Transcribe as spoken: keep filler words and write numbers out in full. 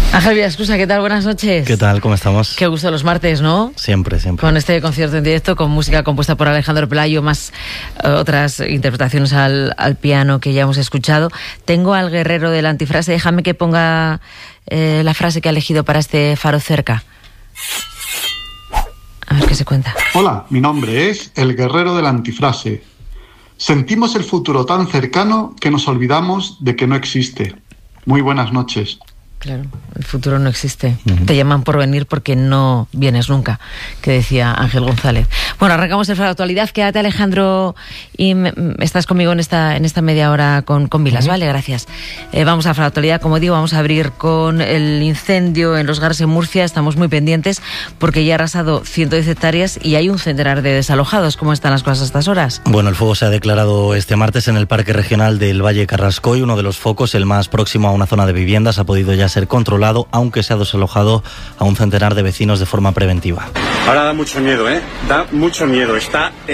Ángel Villascusa, ¿qué tal? Buenas noches. ¿Qué tal? ¿Cómo estamos? Qué gusto los martes, ¿no? Siempre, siempre. Con este concierto en directo, con música compuesta por Alejandro Pelayo, más uh, otras interpretaciones al, al piano que ya hemos escuchado. Tengo al guerrero de la antifrase. Déjame que ponga eh, la frase que ha elegido para este Faro Cerca. A ver qué se cuenta. Hola, mi nombre es el guerrero de la antifrase. Sentimos el futuro tan cercano que nos olvidamos de que no existe. Muy buenas noches. Claro, el futuro no existe. Uh-huh. Te llaman por venir porque no vienes nunca, que decía Ángel González. Bueno, arrancamos el Faro de Actualidad. Quédate, Alejandro, y me, estás conmigo en esta en esta media hora con, con Vilas, uh-huh. ¿Vale? Gracias. Eh, vamos a Faro de Actualidad. Como digo, vamos a abrir con el incendio en Los Gars, en Murcia. Estamos muy pendientes porque ya ha arrasado ciento diez hectáreas y hay un centenar de desalojados. ¿Cómo están las cosas a estas horas? Bueno, el fuego se ha declarado este martes en el Parque Regional del Valle Carrascoy. Uno de los focos, el más próximo a una zona de viviendas, ha podido ya ser controlado, aunque se ha desalojado a un centenar de vecinos de forma preventiva. Ahora da mucho miedo, ¿eh? Da mucho miedo. Está